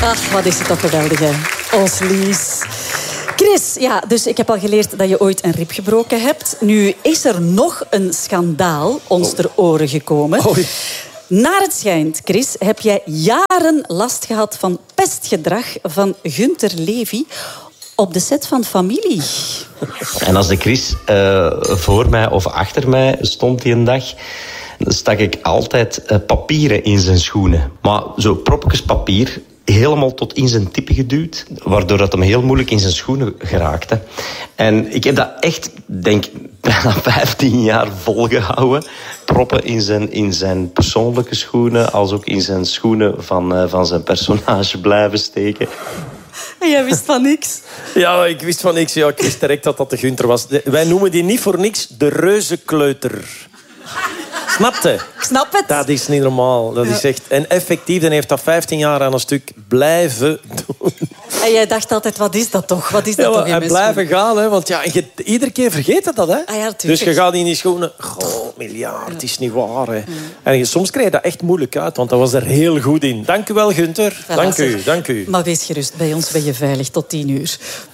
Ach, wat is het toch geweldig, hè? Ons Lies. Chris, ja, dus ik heb al geleerd dat je ooit een rib gebroken hebt. Nu is er nog een schandaal ons ter oren gekomen. Oei. Naar het schijnt, Chris, heb jij jaren last gehad van pestgedrag van Gunther Levy op de set van Familie. En als de Chris voor mij of achter mij stond die een dag, stak ik altijd papieren in zijn schoenen. Maar zo propjes papier, helemaal tot in zijn tippen geduwd, waardoor dat hem heel moeilijk in zijn schoenen geraakte. En ik heb dat echt, denk bijna 15 jaar volgehouden. Proppen in zijn persoonlijke schoenen, als ook in zijn schoenen van zijn personage blijven steken. En jij wist van niks? Ja, ik wist van niks. Ja, ik wist direct dat dat de Gunther was. Wij noemen die niet voor niks de reuzenkleuter. Snapte? Ik snap het. Dat is niet normaal. Dat is echt... En effectief, dan heeft dat 15 jaar aan een stuk blijven doen. En jij dacht altijd, wat is dat toch? Wat is dat toch in en mijn blijven gaan, hè? Want ja, iedere keer vergeet dat, hè? Ah, ja, dus je gaat in die schoenen... Goh, miljard, het is niet waar, hè? En soms krijg je dat echt moeilijk uit, want dat was er heel goed in. Dank u wel, Gunther. Dank u. Maar wees gerust, bij ons ben je veilig tot 10 uur.